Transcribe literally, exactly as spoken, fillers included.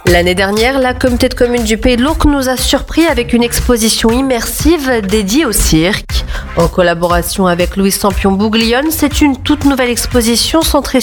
L'année dernière, la communauté de communes du Pays de l'Ourcq nous a surpris avec une exposition immersive dédiée au cirque. En collaboration avec Louis Sampion Bouglione, c'est une toute nouvelle exposition centrée